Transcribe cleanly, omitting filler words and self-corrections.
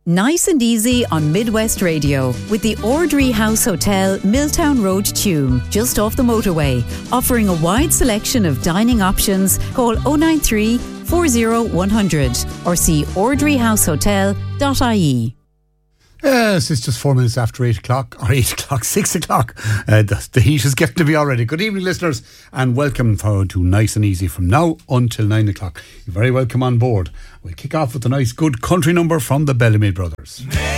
Nice and easy on Midwest Radio with the Ordry House Hotel, Milltown Road, Tuam, just off the motorway. Offering a wide selection of dining options. Call 093 40 100 or see ordryhousehotel.ie. Yes, it's just 4 minutes after 8 o'clock, or 8 o'clock, 6 o'clock. The heat is getting to be already. Good evening, listeners, and welcome to Nice and Easy from now until 9 o'clock. You're very welcome on board. We'll kick off with a nice, good country number from the Bellamy Brothers.